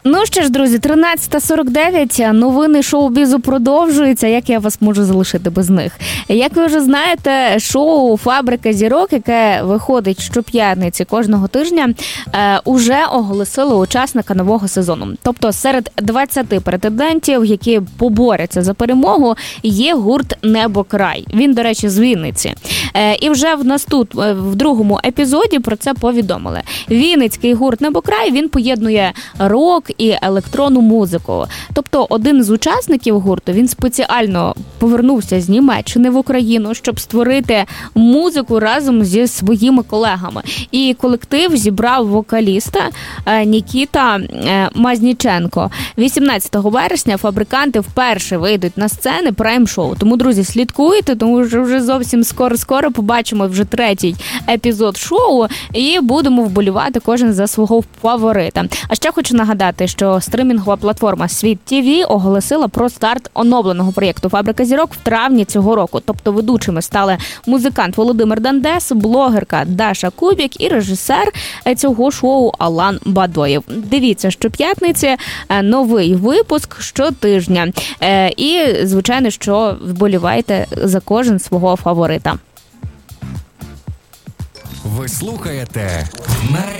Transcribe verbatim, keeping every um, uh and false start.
Ну що ж, друзі, тринадцята сорок дев'ять, новини шоу-бізу продовжуються. Як я вас можу залишити без них? Як ви вже знаєте, шоу «Фабрика зірок», яке виходить щоп'ятниці кожного тижня, е, уже оголосило учасника нового сезону. Тобто серед двадцяти претендентів, які поборються за перемогу, є гурт «Небокрай». Він, до речі, з Вінниці. Е, і вже в наступ, в другому епізоді про це повідомили. Вінницький гурт «Небокрай», він поєднує рок і електронну музику. Тобто один з учасників гурту, він спеціально повернувся з Німеччини в Україну, щоб створити музику разом зі своїми колегами. І колектив зібрав вокаліста Нікіта Мазніченко. вісімнадцятого вересня фабриканти вперше вийдуть на сцени прайм-шоу. Тому, друзі, слідкуйте, тому що вже зовсім скоро-скоро побачимо вже третій епізод шоу і будемо вболівати кожен за свого фаворита. А ще хочу нагадати, що стримінгова платформа Світ ТВ оголосила про старт оновленого проєкту «Фабрика зірок» в травні цього року. Тобто ведучими стали музикант Володимир Дандес, блогерка Даша Кубік і режисер цього шоу Алан Бадоєв. Дивіться щоп'ятниці новий випуск щотижня. І, звичайно, що вболівайте за кожен свого фаворита. Ви слухаєте